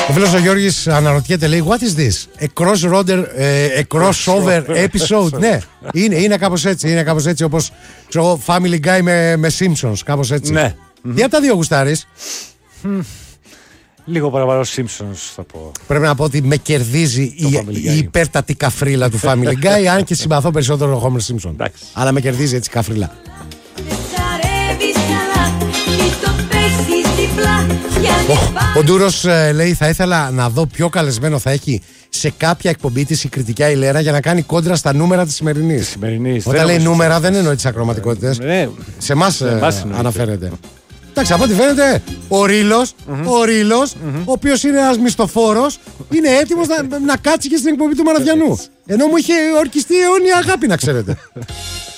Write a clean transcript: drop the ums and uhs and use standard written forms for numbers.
Ο φίλος ο Γιώργης αναρωτιέται, λέει, what is this? A crossover episode. Ναι, είναι κάπως έτσι. Είναι κάπως έτσι όπως Family Guy με Simpsons. Κάπως έτσι. Ναι. Τι από τα δύο γουστάρεις? Λίγο παραπάνω Simpsons θα πω. Πρέπει να πω ότι με κερδίζει η υπέρτατη καφρίλα του Family Guy, αν και συμπαθώ περισσότερο τον Homer Simpson. Εντάξει. Αλλά με κερδίζει έτσι καφρίλα. Ο Ντούρος λέει, θα ήθελα να δω ποιο καλεσμένο θα έχει σε κάποια εκπομπή της η Κριτικά Ηλέρα για να κάνει κόντρα στα νούμερα της σημερινής. Όταν λέει νούμερα δεν εννοεί τις ακροματικότητες. Σε εμάς αναφέρεται. Εντάξει, από ό,τι φαίνεται, ο Ρήλος, ο οποίος είναι ένας μισθοφόρος, είναι έτοιμος να κάτσει και στην εκπομπή του Μαραδιανού. Ενώ μου είχε ορκιστεί αιώνια αγάπη, να ξέρετε.